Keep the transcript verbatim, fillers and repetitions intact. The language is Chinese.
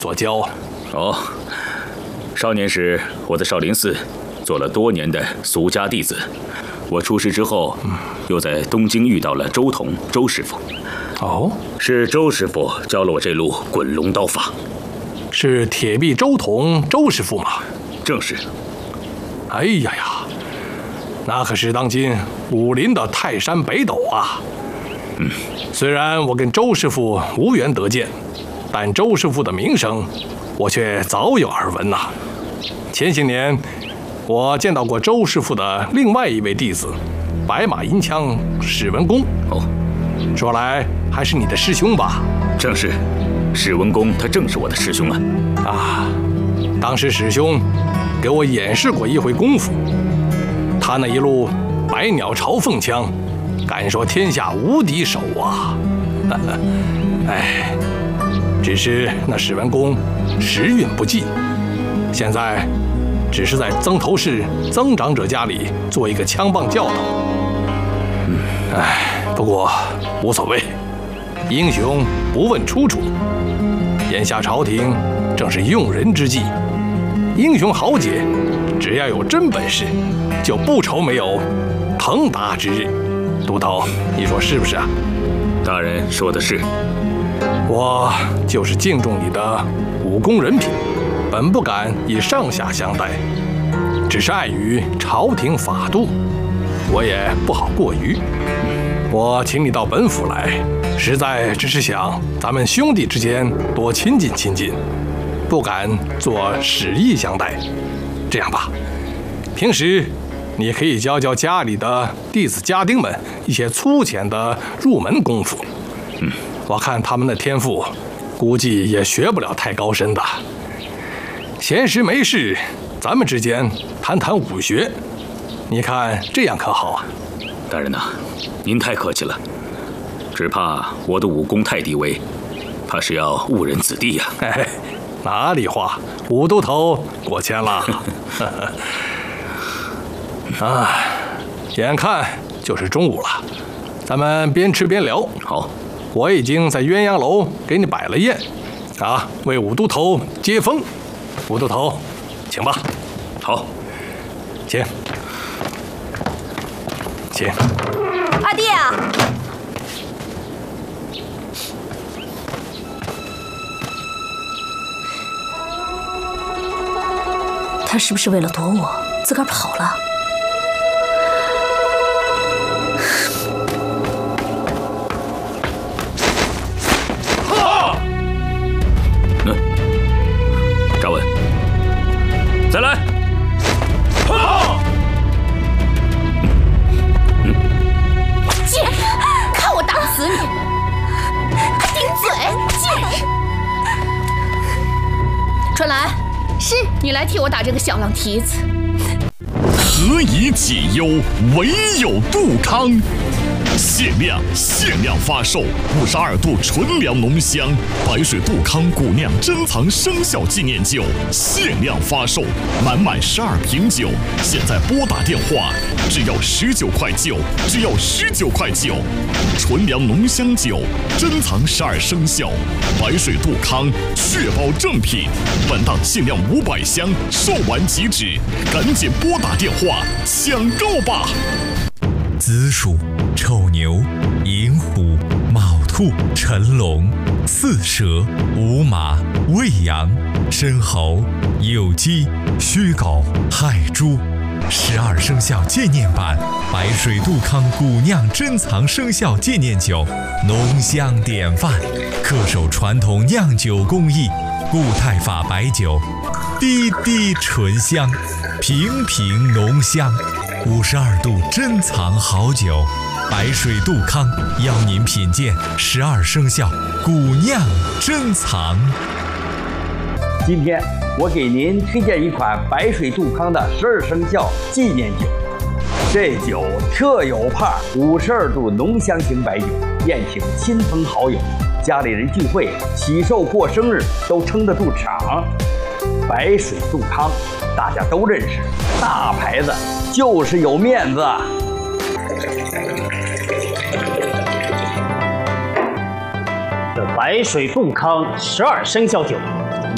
所教。 哦，少年时我在少林寺做了多年的俗家弟子，我出师之后，又在东京遇到了周同周师傅。 哦， 是周师傅教了我这路滚龙刀法。 是铁臂周同周师傅吗？ 正是。 哎呀呀，那可是当今武林的泰山北斗啊！ 嗯， 虽然我跟周师傅无缘得见，但周师傅的名声，我却早有耳闻呐。前些年，我见到过周师傅的另外一位弟子，白马银枪史文恭。 哦， 说来还是你的师兄吧？ 正是，史文恭他正是我的师兄啊！ 啊，当时师兄给我演示过一回功夫，他那一路百鸟朝凤枪，敢说天下无敌手啊！哎，只是那史文恭时运不济，现在只是在曾头市曾长者家里做一个枪棒教头。嗯，哎，不过无所谓，英雄不问出处。眼下朝廷正是用人之际，英雄豪杰只要有真本事，就不愁没有腾达之日。都头，你说是不是啊？ 大人说的是。 我就是敬重你的武功人品，本不敢以上下相待，只是碍于朝廷法度，我也不好过于。我请你到本府来，实在只是想咱们兄弟之间多亲近亲近，不敢做使役相待。这样吧，平时你可以教教家里的弟子家丁们一些粗浅的入门功夫。 嗯， 我看他们的天赋，估计也学不了太高深的。闲时没事，咱们之间谈谈武学，你看这样可好啊？ 大人呐、啊，您太客气了，只怕我的武功太低微，怕是要误人子弟呀、 啊。哎，哪里话，武都头过谦了。啊，眼看就是中午了，咱们边吃边聊。 好， 我已经在鸳鸯楼给你摆了宴，啊，为武都头接风。武都头，请吧。 好， 请，请。 阿弟啊！他是不是为了躲我，自个儿跑了？ 嗯，扎稳，再来！ 贱，看我打死你！还顶嘴，贱！春兰，是你来替我打这个小浪蹄子。 何以解忧，唯有杜康。限量限量发售五十二度纯粮浓香白水杜康古酿珍藏生肖纪念酒，限量发售，满满十二瓶酒，现在拨打电话，只要十九块九，只要十九块九。纯粮浓香酒，珍藏十二生肖，白水杜康，确保正品。本档限量五百箱，售完即止，赶紧拨打电话抢购吧！ 子鼠、丑牛、寅虎、卯兔、辰龙、巳蛇、午马、未羊、申猴、酉鸡、戌狗、亥猪。十二生肖纪念版白水杜康古酿珍藏生肖纪念酒，浓香典范，恪守传统酿酒工艺，固态法白酒，滴滴醇香，平平浓香。五十二度珍藏好酒，白水杜康邀您品鉴十二生肖古酿珍藏。 今天我给您推荐一款白水杜康的十二生肖纪念酒。这酒特有派，五十二度浓香型白酒，宴请亲朋好友、家里人聚会、喜寿过生日都撑得住场。白水杜康大家都认识，大牌子就是有面子。 这白水杜康十二生肖酒